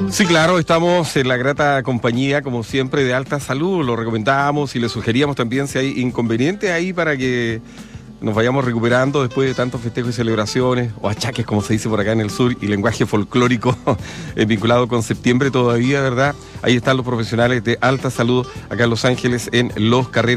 Sí, claro, estamos en la grata compañía, como siempre, de Alta Salud. Lo recomendábamos y le sugeríamos también si hay inconvenientes ahí para que nos vayamos recuperando después de tantos festejos y celebraciones, o achaques, como se dice por acá en el sur, y lenguaje folclórico vinculado con septiembre todavía, ¿verdad? Ahí están los profesionales de Alta Salud acá en Los Ángeles, en Los Carreras.